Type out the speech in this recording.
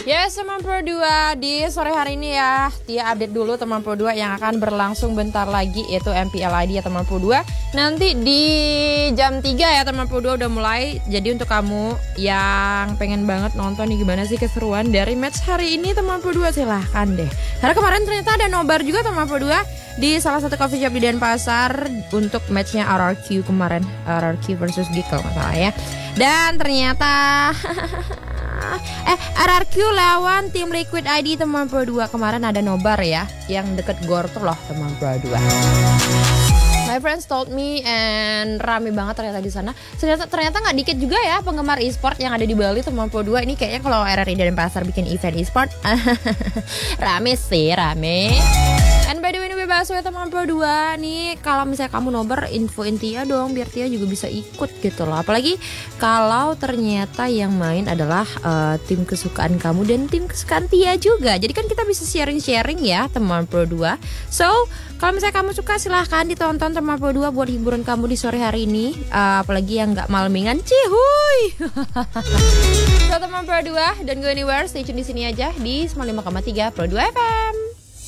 Yes, teman Pro 2, di sore hari ini ya Tia update dulu teman Pro 2 yang akan berlangsung bentar lagi, yaitu MPLID ya teman Pro 2. Nanti di jam 3 ya teman Pro 2 udah mulai. Jadi untuk kamu yang pengen banget nonton nih gimana sih keseruan dari match hari ini teman Pro 2, silahkan deh. Karena kemarin ternyata ada nobar juga teman Pro 2 di salah satu coffee shop di Denpasar untuk matchnya RRQ kemarin, RRQ versus Geekle masalah ya. Dan ternyata RRQ lawan tim Liquid ID teman Pro 2. Kemarin ada nobar ya, yang deket GOR tuh loh teman Pro 2. My friends told me and rame banget ternyata di sana. Ternyata nggak dikit juga ya penggemar e-sport yang ada di Bali teman Pro 2. Ini kayaknya kalau RRI Denpasar bikin event e-sport rame sih, rame. And by the way, ini bebas ya teman Pro 2 nih. Kalau misalnya kamu nobar, infoin Tia dong biar Tia juga bisa ikut gitu loh. Apalagi kalau ternyata yang main adalah tim kesukaan kamu dan tim kesukaan Tia juga. Jadi kan kita bisa sharing-sharing ya teman Pro 2. So, kalau misalnya kamu suka silahkan ditonton teman Pro 2 buat hiburan kamu di sore hari ini. Apalagi yang gak malamingan, cihuy. So teman Pro 2, don't go anywhere, stay tune di sini aja di 95,3 Pro 2 FM.